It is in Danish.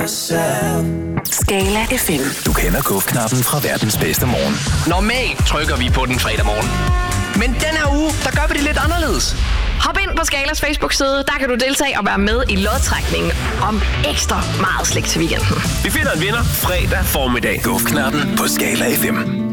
Skala FM. Du kender Guf-knappen fra verdens bedste morgen. Normalt trykker vi på den fredag morgen. Men den her uge, der gør vi det lidt anderledes. Hop ind på Skalas Facebook-side. Der kan du deltage og være med i lodtrækningen om ekstra meget slik til weekenden. Vi finder en vinder fredag formiddag. Guf-knappen på Skala FM.